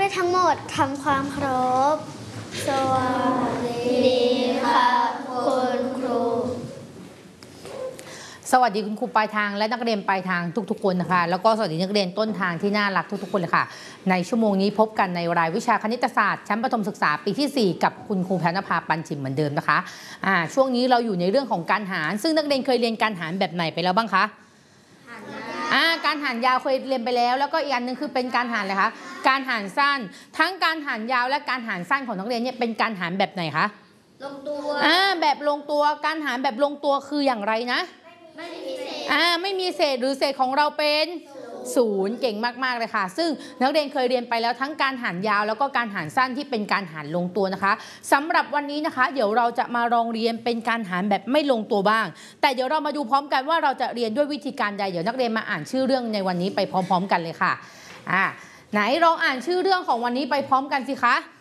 ทั้งหมดทำความเคารพสวัสดีค่ะคุณครูสวัสดีคุณครูปลายทางและนักเรียนปลายทางทุกๆคนนะคะแล้วก็สวัสดีนักเรียนต้นทางที่น่ารักทุกๆคนเลยค่ะในชั่วโมงนี้พบกันในรายวิชาคณิตศาสตร์ชั้นประถมศึกษาปีที่4กับคุณครูแพรณภาปันชิมเหมือนเดิมนะคะช่วงนี้เราอยู่ในเรื่องของการหารซึ่งนักเรียนเคยเรียนการหารแบบไหนไปแล้วบ้างคะการหารยาวเคยเรียนไปแล้วแล้วก็อีกอันนึงคือเป็นการหารอะไรคะการหารสั้นทั้งการหารยาวและการหารสั้นของนักเรียนเนี่ยเป็นการหารแบบไหนคะลงตัวแบบลงตัวการหารแบบลงตัวคืออย่างไรนะไม่มีเศษไม่มีเศษหรือเศษของเราเป็น0เก่งมากๆเลยค่ะซึ่งนักเรียนเคยเรียนไปแล้วทั้งการหารยาวแล้วก็การหารสั้นที่เป็นการหารลงตัวนะคะสำหรับวันนี้นะคะเดี๋ยวเราจะมาลองเรียนเป็นการหารแบบไม่ลงตัวบ้างแต่เดี๋ยวเรามาดูพร้อมกันว่าเราจะเรียนด้วยวิธีการใดเดี๋ยวนักเรียนมาอ่านชื่อเรื่องในวันนี้ไปพร้อมๆกันเลยค่ะไหนลองอ่านชื่อเรื่องของวันนี้ไปพร้อมกันสิคะ